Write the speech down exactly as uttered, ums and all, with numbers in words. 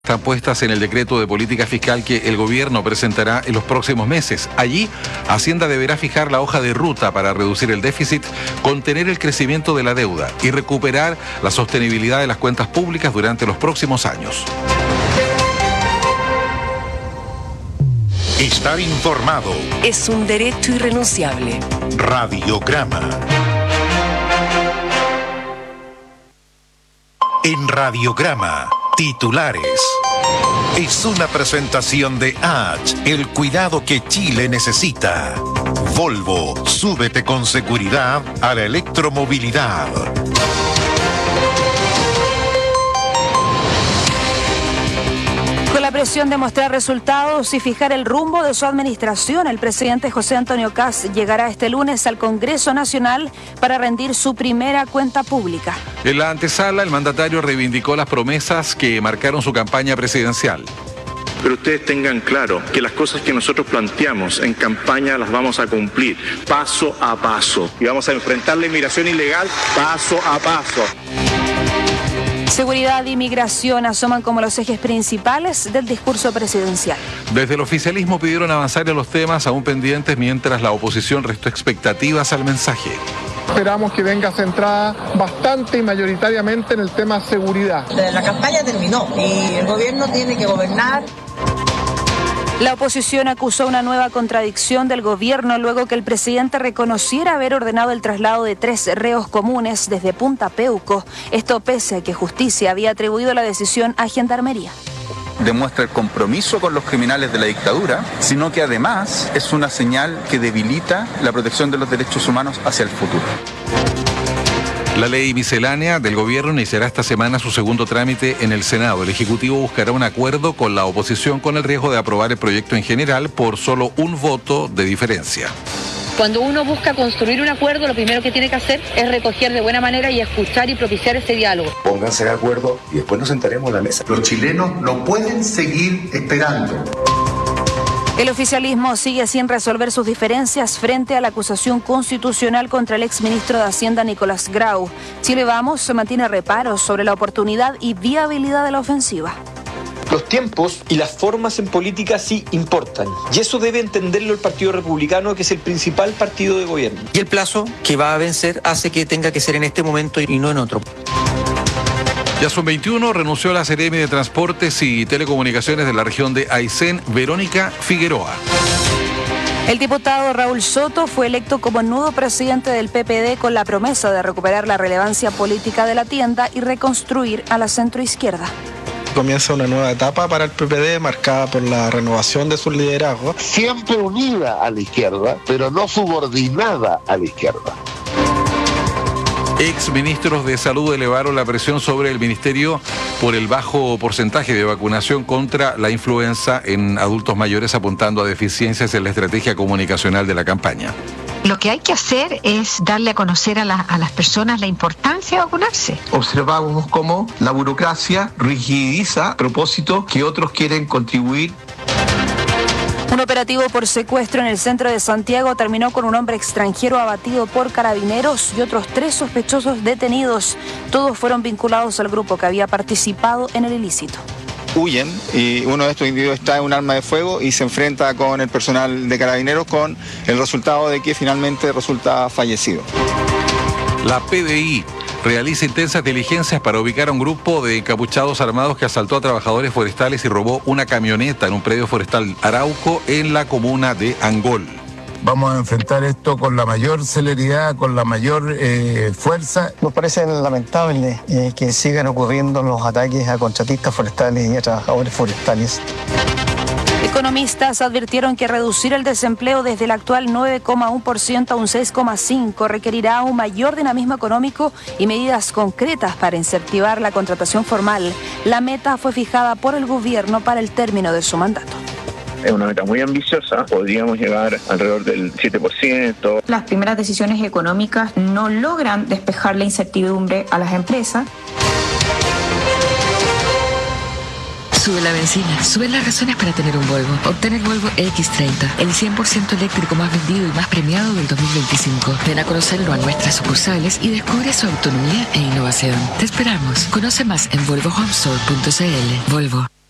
Están puestas en el decreto de política fiscal que el gobierno presentará en los próximos meses. Allí, Hacienda deberá fijar la hoja de ruta para reducir el déficit, contener el crecimiento de la deuda y recuperar la sostenibilidad de las cuentas públicas durante los próximos años. Estar informado es un derecho irrenunciable. Radiograma. En Radiograma, titulares. Es una presentación de H, el cuidado que Chile necesita. Volvo, súbete con seguridad a la electromovilidad. Con la presión de mostrar resultados y fijar el rumbo de su administración, el presidente José Antonio Kast llegará este lunes al Congreso Nacional para rendir su primera cuenta pública. En la antesala, el mandatario reivindicó las promesas que marcaron su campaña presidencial. Pero ustedes tengan claro que las cosas que nosotros planteamos en campaña las vamos a cumplir paso a paso. Y vamos a enfrentar la inmigración ilegal paso a paso. Seguridad y migración asoman como los ejes principales del discurso presidencial. Desde el oficialismo pidieron avanzar en los temas aún pendientes mientras la oposición restó expectativas al mensaje. Esperamos que venga centrada bastante y mayoritariamente en el tema seguridad. La campaña terminó y el gobierno tiene que gobernar. La oposición acusó una nueva contradicción del gobierno luego que el presidente reconociera haber ordenado el traslado de tres reos comunes desde Punta Peuco. Esto pese a que Justicia había atribuido la decisión a Gendarmería. Demuestra el compromiso con los criminales de la dictadura, sino que además es una señal que debilita la protección de los derechos humanos hacia el futuro. La ley miscelánea del gobierno iniciará esta semana su segundo trámite en el Senado. El Ejecutivo buscará un acuerdo con la oposición con el riesgo de aprobar el proyecto en general por solo un voto de diferencia. Cuando uno busca construir un acuerdo, lo primero que tiene que hacer es recoger de buena manera y escuchar y propiciar ese diálogo. Pónganse de acuerdo y después nos sentaremos a la mesa. Los chilenos no pueden seguir esperando. El oficialismo sigue sin resolver sus diferencias frente a la acusación constitucional contra el exministro de Hacienda Nicolás Grau. Chile Vamos se mantiene reparos sobre la oportunidad y viabilidad de la ofensiva. Los tiempos y las formas en política sí importan. Y eso debe entenderlo el Partido Republicano, que es el principal partido de gobierno. Y el plazo que va a vencer hace que tenga que ser en este momento y no en otro. Ya son veintiuno, renunció la Seremi de Transportes y Telecomunicaciones de la región de Aysén, Verónica Figueroa. El diputado Raúl Soto fue electo como nuevo presidente del P P D con la promesa de recuperar la relevancia política de la tienda y reconstruir a la centroizquierda. Comienza una nueva etapa para el P P D marcada por la renovación de su liderazgo. Siempre unida a la izquierda, pero no subordinada a la izquierda. Ex ministros de Salud elevaron la presión sobre el ministerio por el bajo porcentaje de vacunación contra la influenza en adultos mayores, apuntando a deficiencias en la estrategia comunicacional de la campaña. Lo que hay que hacer es darle a conocer a, la, a las personas la importancia de vacunarse. Observamos cómo la burocracia rigidiza a propósito que otros quieren contribuir. Un operativo por secuestro en el centro de Santiago terminó con un hombre extranjero abatido por carabineros y otros tres sospechosos detenidos. Todos fueron vinculados al grupo que había participado en el ilícito. Huyen y uno de estos individuos está en un arma de fuego y se enfrenta con el personal de carabineros con el resultado de que finalmente resulta fallecido. La P D I realiza intensas diligencias para ubicar a un grupo de encapuchados armados que asaltó a trabajadores forestales y robó una camioneta en un predio forestal Arauco en la comuna de Angol. Vamos a enfrentar esto con la mayor celeridad, con la mayor eh, fuerza. Nos parece lamentable eh, que sigan ocurriendo los ataques a contratistas forestales y a trabajadores forestales. Economistas advirtieron que reducir el desempleo desde el actual nueve coma uno por ciento a un seis coma cinco por ciento requerirá un mayor dinamismo económico y medidas concretas para incentivar la contratación formal. La meta fue fijada por el gobierno para el término de su mandato. Es una meta muy ambiciosa, podríamos llegar alrededor del siete por ciento. Las primeras decisiones económicas no logran despejar la incertidumbre a las empresas. Sube la benzina, suben las razones para tener un Volvo. Obtén el Volvo X treinta, el cien por ciento eléctrico más vendido y más premiado del dos mil veinticinco. Ven a conocerlo a nuestras sucursales y descubre su autonomía e innovación. Te esperamos. Conoce más en volvo home store punto c l. Volvo.